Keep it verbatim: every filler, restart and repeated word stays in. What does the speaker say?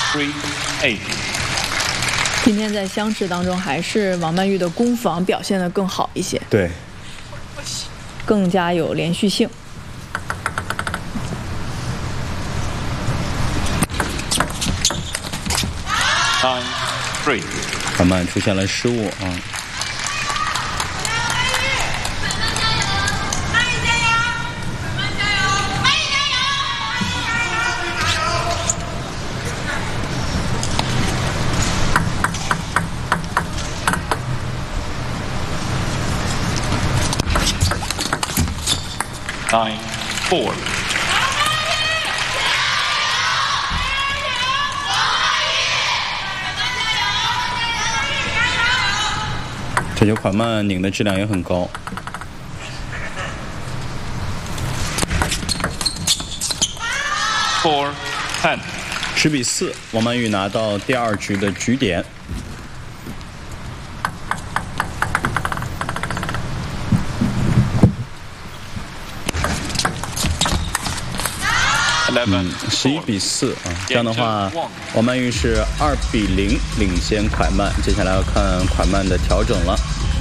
three eight。 今天在相持当中，还是王曼玉的攻防表现得更好一些， 对， 更加有连续性。 nine three。 缓慢出现了失误啊。 nine four。 这球缓慢拧的质量也很高。 four ten。 十比四，王曼玉拿到第二局的局点。嗯，十一比四啊，这样的话，王曼玉是二比零领先蒯曼。接下来要看蒯曼的调整了。